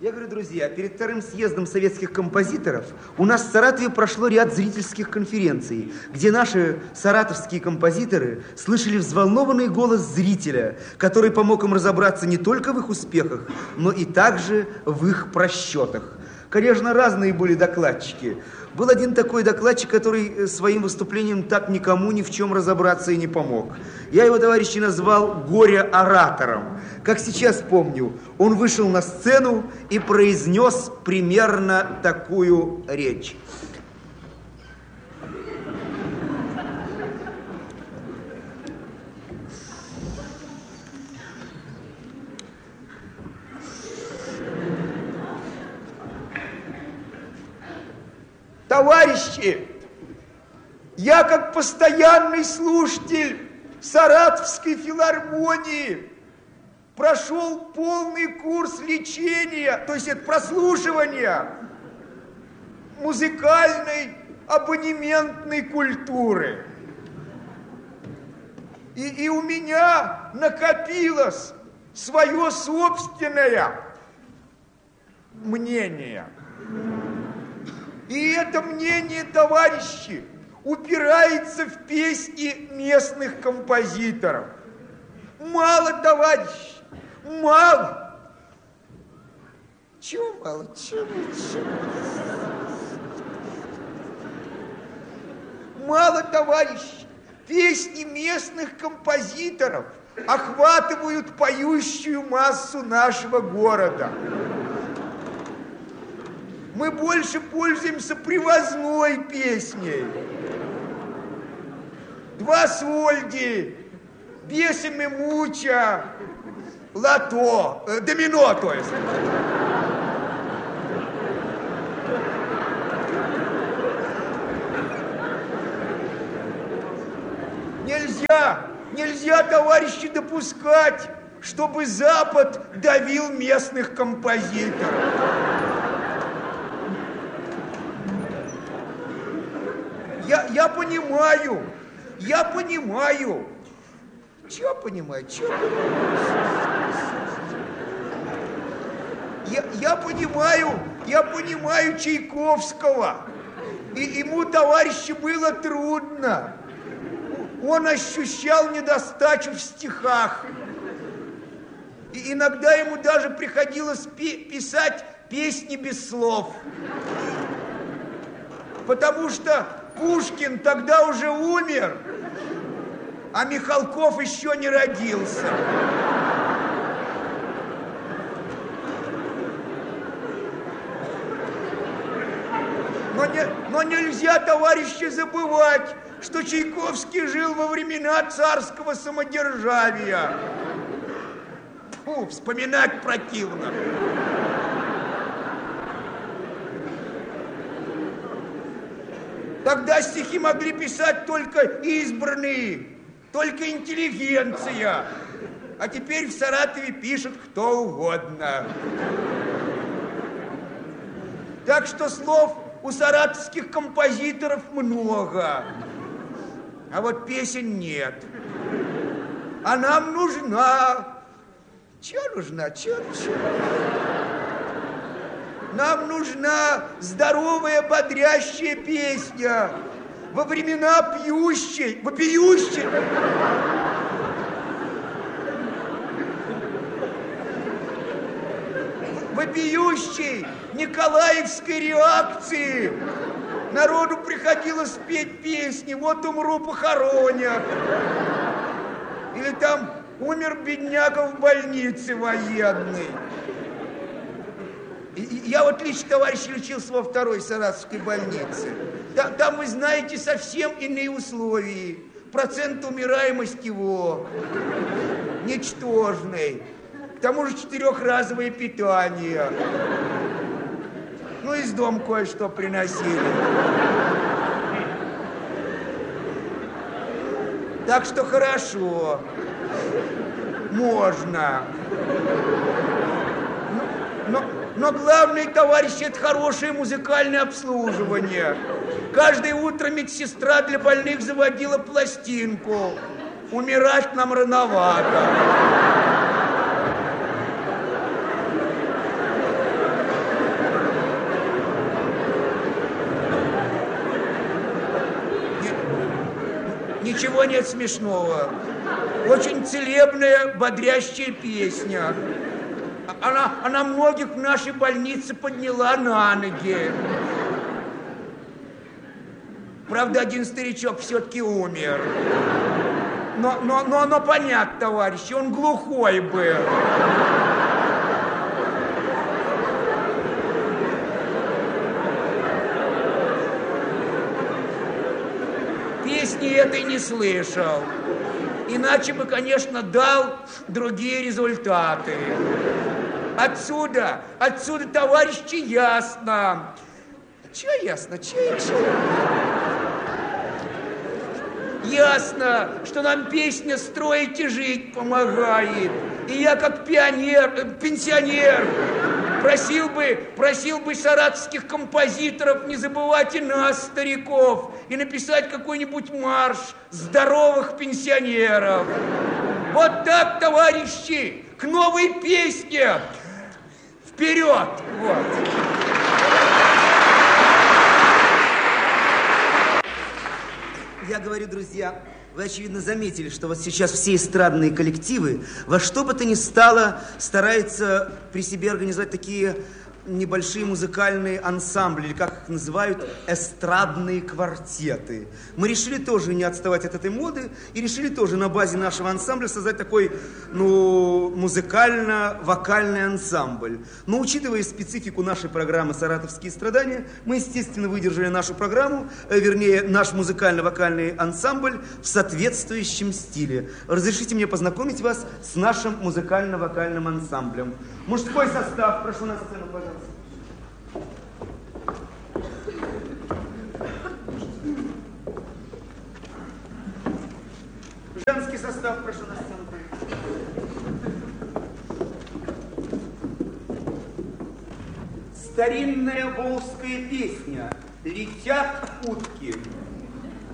Я говорю, друзья, перед вторым съездом советских композиторов у нас в Саратове прошло ряд зрительских конференций, где наши саратовские композиторы слышали взволнованный голос зрителя, который помог им разобраться не только в их успехах, но и также в их просчетах. Конечно, разные были докладчики. Был один такой докладчик, который своим выступлением так никому ни в чем разобраться и не помог. Я его, товарищи, назвал горе-оратором. Как сейчас помню, он вышел на сцену и произнес примерно такую речь. Товарищи, я как постоянный слушатель Саратовской филармонии прошел полный курс лечения, то есть это прослушивания музыкальной абонементной культуры. И у меня накопилось свое собственное мнение. И это мнение, товарищи, упирается в песни местных композиторов. Мало, товарищи, мало. Чего мало? Чего? Мало, товарищи, песни местных композиторов охватывают поющую массу нашего города. Мы больше пользуемся привозной песней. Два сольди, бесами муча, лото, домино, то есть. Нельзя, товарищи, допускать, чтобы Запад давил местных композиторов. Я понимаю. Чего понимаю? Я понимаю Чайковского. И ему, товарищи, было трудно. Он ощущал недостачу в стихах. И иногда ему даже приходилось писать песни без слов. Потому что Пушкин тогда уже умер, а Михалков еще не родился. Но нельзя, товарищи, забывать, что Чайковский жил во времена царского самодержавия. Фу, вспоминать противно. Тогда стихи могли писать только избранные, только интеллигенция. А теперь в Саратове пишет кто угодно. Так что слов у саратовских композиторов много, а вот песен нет. А нам нужна. Чего нужна? Чего? Нам нужна здоровая, бодрящая песня во времена вопиющей николаевской реакции. Народу приходилось петь песни «Вот умру, похоронят». Или там «Умер бедняга в больнице военной». Я вот лично, товарищи, лечился во второй саратовской больнице. Там, вы знаете, совсем иные условия. Процент умираемости его ничтожный. К тому же 4-разовое питание. Ну, из дома кое-что приносили. Так что хорошо. Можно. Но главное, товарищи, это хорошее музыкальное обслуживание. Каждое утро медсестра для больных заводила пластинку. Умирать нам рановато. ничего нет смешного. Очень целебная, бодрящая песня. Она многих в нашей больнице подняла на ноги. Правда, один старичок все-таки умер. Но понятно, товарищи, он глухой был. Песни этой не слышал. Иначе бы, конечно, дал другие результаты. Отсюда, товарищи, ясно. Че ясно? Че? Ясно, что нам песня «Строить и жить» помогает. И я, как пенсионер, просил бы саратовских композиторов не забывать и нас, стариков, и написать какой-нибудь марш здоровых пенсионеров. Вот так, товарищи, к новой песне. Вперед! Вот. Я говорю, друзья, вы, очевидно, заметили, что вот сейчас все эстрадные коллективы во что бы то ни стало стараются при себе организовать такие небольшие музыкальные ансамбли, или как их называют, эстрадные квартеты. Мы решили тоже не отставать от этой моды и решили тоже на базе нашего ансамбля создать такой, музыкально-вокальный ансамбль. Но учитывая специфику нашей программы «Саратовские страдания», мы, естественно, выдержали нашу программу, наш музыкально-вокальный ансамбль в соответствующем стиле. Разрешите мне познакомить вас с нашим музыкально-вокальным ансамблем. Мужской состав, прошу на сцену, пожалуйста. Женский состав, прошу на сцену. Старинная волжская песня «Летят утки».